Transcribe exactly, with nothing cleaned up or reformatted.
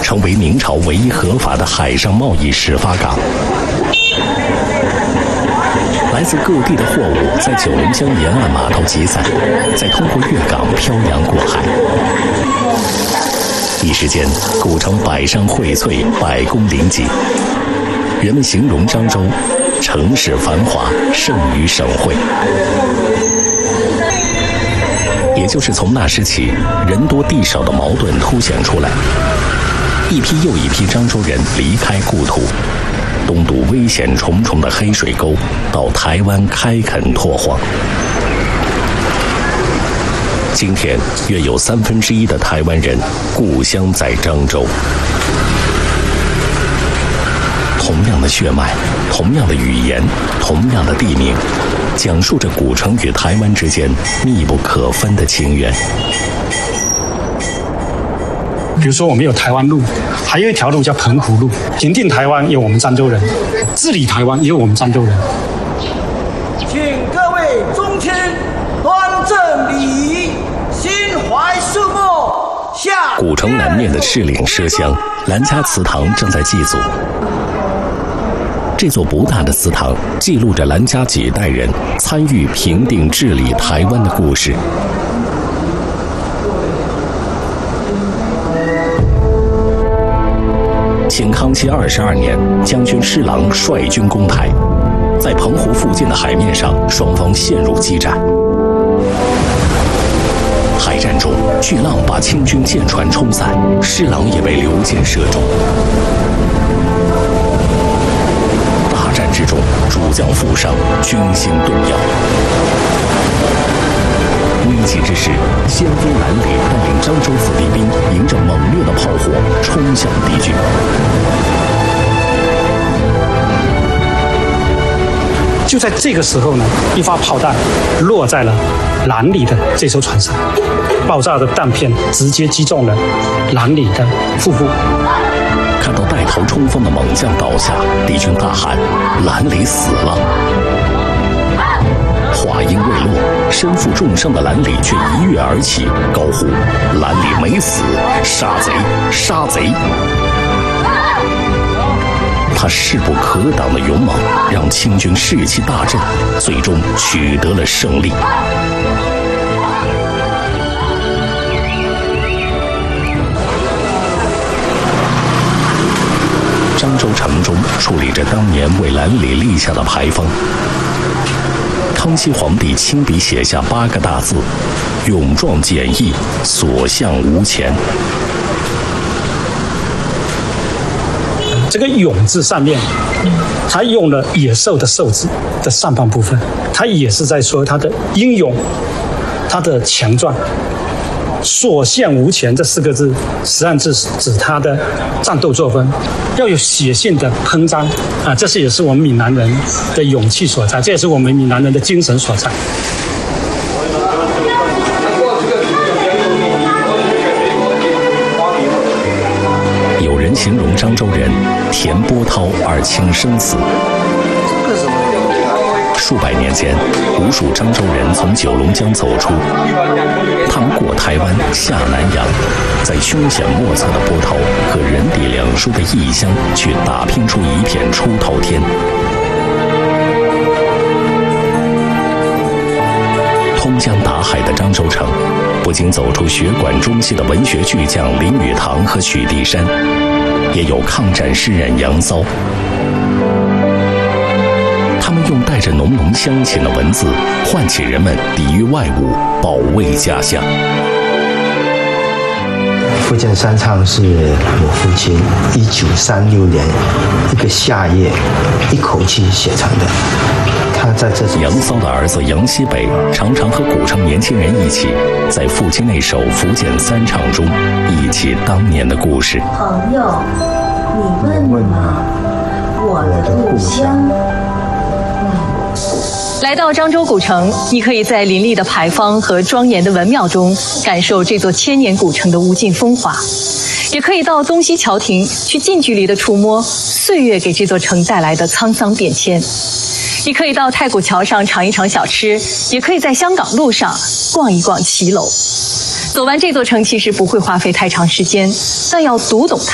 成为明朝唯一合法的海上贸易始发港。来自各地的货物在九龙江沿岸码头集散，再通过粤港漂洋过海。一时间，古城百山荟萃，百工林集。人们形容漳州城市繁华，胜于省会。也就是从那时起，人多地少的矛盾凸显出来，一批又一批漳州人离开故土，东渡危险重重的黑水沟，到台湾开垦拓荒。今天，约有三分之一的台湾人故乡在漳州。同样的血脉，同样的语言，同样的地名，讲述着古城与台湾之间密不可分的情缘。 比如说，我们有台湾路，还有一条路叫澎湖路。平定台湾有我们漳州人，治理台湾也有我们漳州人。 请各位宗亲端正礼仪，心怀肃穆。下古城南面的赤岭麝乡兰家祠堂正在祭祖。这座不大的祠堂记录着兰家几代人参与平定治理台湾的故事。清康熙二十二年，将军施琅率军攻台，在澎湖附近的海面上，双方陷入激战。海战中，巨浪把清军舰船冲散，施琅也被流箭射中。大战之中，主将负伤，军心动摇。危急之时，先锋兰里带领漳州子弟兵，迎着猛烈的炮火，冲向敌军。 就在这个时候呢，一发炮弹落在了兰里的这艘船上，爆炸的弹片直接击中了兰里的腹部。 看到带头冲锋的猛将倒下，敌军大喊：“兰里死了！”话音未落，身负重伤的兰里却一跃而起，高呼：“兰里没死！杀贼！杀贼！”他势不可挡的勇猛，让清军士气大振，最终取得了胜利。漳州城中矗立着当年为兰里立下的牌坊。康熙皇帝亲笔写下八个大字：“勇壮简易，所向无前。” 这个“勇”字上面，他用了野兽的“兽”字的上半部分，他也是在说他的英勇，他的强壮。所向无前这四个字，实际上是指他的战斗作风要有血性的喷张啊，这是也是我们闽南人的勇气所在，这也是我们闽南人的精神所在。 有人形容漳州人田波涛而轻生死。数百年间，无数漳州人从九龙江走出，他们过台湾，下南洋，在凶险莫测的波涛和人地两疏的异乡，去打拼出一片出头天。通江达海的漳州城，不仅走出血管中心的文学巨匠林语堂和许地山，也有抗战诗人杨骚。他们用带着浓浓乡情的文字，唤起人们抵御外侮，保卫家乡。 福建山唱是我父亲一九三六年一个夏夜一口气写成的。他在这杨骚的儿子杨西北常常和古城年轻人一起，在父亲那首《福建三唱》中忆起当年的故事。 朋友，你问吗？我的故乡。 来到漳州古城，你可以在林立的牌坊和庄严的文庙中感受这座千年古城的无尽风华，也可以到东西桥亭去近距离的触摸岁月给这座城带来的沧桑变迁。你可以到太古桥上尝一尝小吃，也可以在香港路上逛一逛骑楼。走完这座城其实不会花费太长时间，但要读懂它，